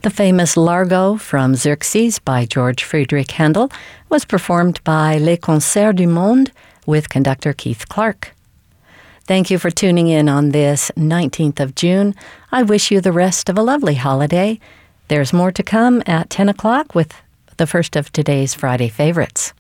The famous Largo from Xerxes by George Friedrich Handel was performed by Les Concerts du Monde with conductor Keith Clark. Thank you for tuning in on this 19th of June. I wish you the rest of a lovely holiday. There's more to come at 10 o'clock with the first of today's Friday favorites.